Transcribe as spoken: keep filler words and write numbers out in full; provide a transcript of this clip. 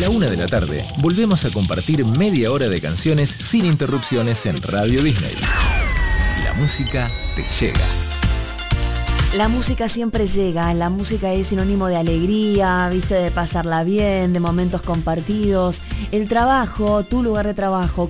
la una de la tarde, volvemos a compartir media hora de canciones sin interrupciones en Radio Disney. La música te llega. La música siempre llega, la música es sinónimo de alegría, viste, de pasarla bien, de momentos compartidos. El trabajo, tu lugar de trabajo,